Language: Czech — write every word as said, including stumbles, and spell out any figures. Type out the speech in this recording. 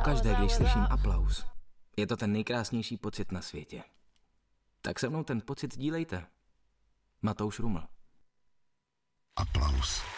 pokaždé, když slyším aplaus, je to ten nejkrásnější pocit na světě. Tak se mnou ten pocit sdílejte. Matouš Ruml. Aplaus.